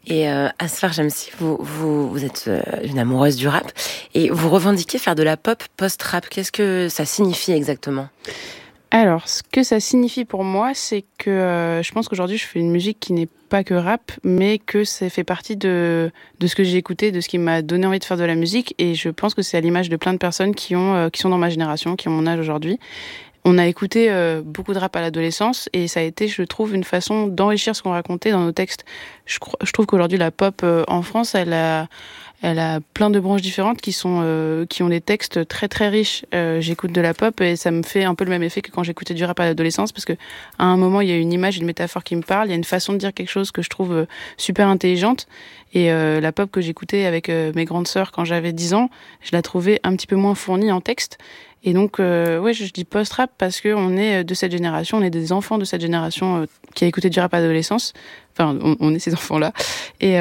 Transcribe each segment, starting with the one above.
Et Asfar Jamsi, vous êtes une amoureuse du rap et vous revendiquez faire de la pop post-rap. Qu'est-ce que ça signifie exactement ? Alors, ce que ça signifie pour moi, c'est que je pense qu'aujourd'hui, je fais une musique qui n'est pas que rap, mais que ça fait partie de ce que j'ai écouté, de ce qui m'a donné envie de faire de la musique. Et je pense que c'est à l'image de plein de personnes qui sont dans ma génération, qui ont mon âge aujourd'hui. On a écouté beaucoup de rap à l'adolescence et ça a été, je trouve, une façon d'enrichir ce qu'on racontait dans nos textes. Je trouve qu'aujourd'hui, la pop en France, elle a plein de branches différentes qui ont des textes très très riches. J'écoute de la pop et ça me fait un peu le même effet que quand j'écoutais du rap à l'adolescence, parce que à un moment il y a une image, une métaphore qui me parle, il y a une façon de dire quelque chose que je trouve super intelligente. Et la pop que j'écoutais avec mes grandes sœurs quand j'avais 10 ans, je la trouvais un petit peu moins fournie en texte. Et donc, je dis post-rap parce que on est de cette génération, on est des enfants de cette génération qui a écouté du rap à l'adolescence. Enfin, on est ces enfants-là. Et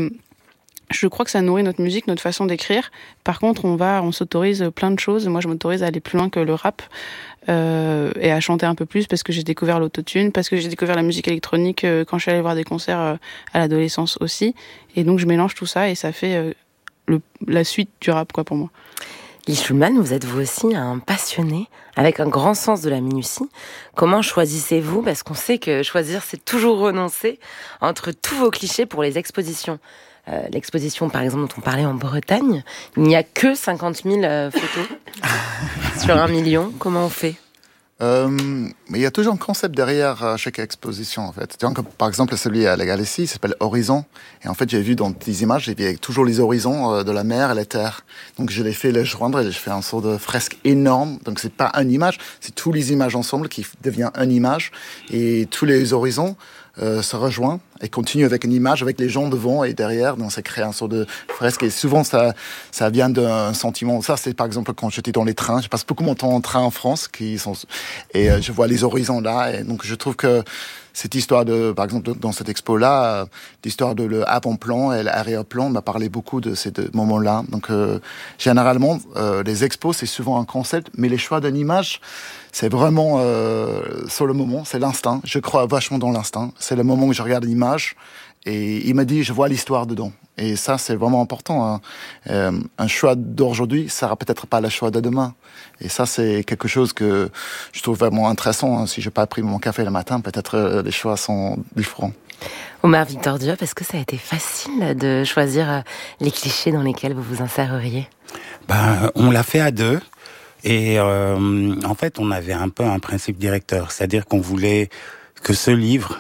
je crois que ça nourrit notre musique, notre façon d'écrire. Par contre, on s'autorise plein de choses. Moi, je m'autorise à aller plus loin que le rap et à chanter un peu plus parce que j'ai découvert l'autotune, parce que j'ai découvert la musique électronique quand je suis allée voir des concerts à l'adolescence aussi. Et donc, je mélange tout ça et ça fait la suite du rap, quoi, pour moi. Lee Schulman, vous êtes vous aussi un passionné, avec un grand sens de la minutie. Comment choisissez-vous ? Parce qu'on sait que choisir, c'est toujours renoncer entre tous vos clichés pour les expositions. L'exposition, par exemple, dont on parlait en Bretagne, il n'y a que 50 000 photos sur 1 million. Comment on fait ? Mais il y a toujours un concept derrière chaque exposition, en fait. Donc, par exemple, celui à la Galaxie, il s'appelle Horizon. Et en fait, j'ai vu dans des images, j'ai vu toujours les horizons de la mer et la terre. Donc, je l'ai fait les joindre et j'ai fait un sort de fresque énorme. Donc, c'est pas une image, c'est tous les images ensemble qui devient une image. Et tous les horizons se rejoignent et continuent avec une image, avec les gens devant et derrière. Donc, ça crée un sort de fresque. Et souvent, ça vient d'un sentiment. Ça, c'est par exemple quand j'étais dans les trains. Je passe beaucoup mon temps en train en France, et je vois les horizons là. Et donc, je trouve que cette histoire par exemple, dans cette expo-là, l'histoire de le avant-plan et l'arrière-plan m'a parlé beaucoup de ces deux moments-là. Donc, généralement, les expos, c'est souvent un concept, mais les choix d'une image, c'est vraiment sur le moment, c'est l'instinct. Je crois vachement dans l'instinct. C'est le moment où je regarde l'image et il m'a dit, je vois l'histoire dedans. Et ça, c'est vraiment important. Hein. Un choix d'aujourd'hui, ça sera peut-être pas le choix de demain. Et ça, c'est quelque chose que je trouve vraiment intéressant. Hein. Si je n'ai pas pris mon café le matin, peut-être les choix sont différents. Omar Victor Diop, est-ce que ça a été facile de choisir les clichés dans lesquels vous vous inséreriez ? On l'a fait à deux. Et en fait, on avait un peu un principe directeur, c'est-à-dire qu'on voulait que ce livre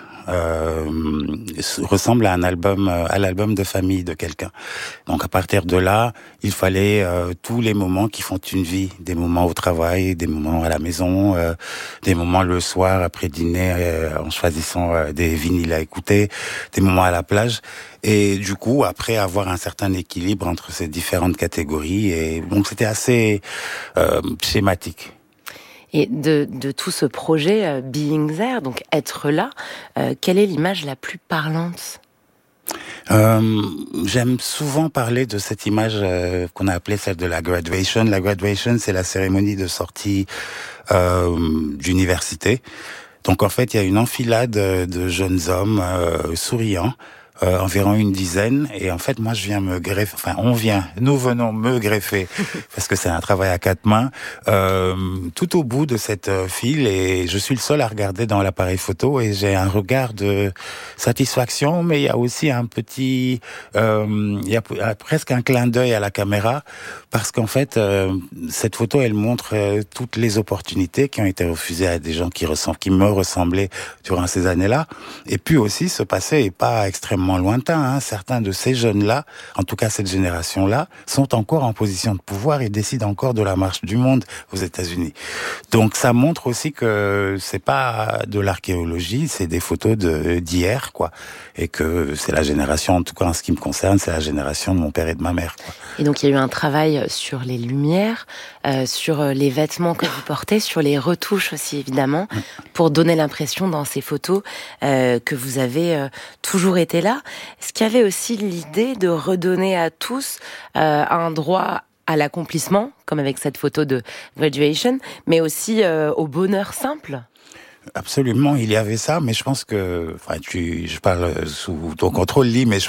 ressemble à à l'album de famille de quelqu'un. Donc à partir de là, il fallait tous les moments qui font une vie, des moments au travail, des moments à la maison, des moments le soir après dîner en choisissant des vinyles à écouter, des moments à la plage. Et du coup, après avoir un certain équilibre entre ces différentes catégories, et donc c'était assez schématique. Et de tout ce projet Being There, donc être là, quelle est l'image la plus parlante ? J'aime souvent parler de cette image qu'on a appelée celle de la graduation. La graduation, c'est la cérémonie de sortie d'université. Donc en fait, il y a une enfilade de jeunes hommes souriants, environ une dizaine, et en fait moi je viens me greffer, nous venons me greffer, parce que c'est un travail à quatre mains, tout au bout de cette file, et je suis le seul à regarder dans l'appareil photo, et j'ai un regard de satisfaction, mais il y a aussi un petit, il y a presque un clin d'œil à la caméra, parce qu'en fait cette photo elle montre toutes les opportunités qui ont été refusées à des gens qui me ressemblaient durant ces années-là, et puis aussi ce passé est pas extrêmement lointain, hein. Certains de ces jeunes-là, en tout cas cette génération-là, sont encore en position de pouvoir et décident encore de la marche du monde aux États-Unis. Donc ça montre aussi que c'est pas de l'archéologie, c'est des photos d'hier, quoi, et que c'est la génération, en tout cas en ce qui me concerne, c'est la génération de mon père et de ma mère, quoi. Et donc il y a eu un travail sur les lumières, sur les vêtements que vous portez, sur les retouches aussi évidemment, pour donner l'impression dans ces photos que vous avez toujours été là. Est-ce qu'il y avait aussi l'idée de redonner à tous un droit à l'accomplissement, comme avec cette photo de graduation, mais aussi au bonheur simple ? Absolument, il y avait ça, mais je pense que, je parle sous ton contrôle, Lee, mais je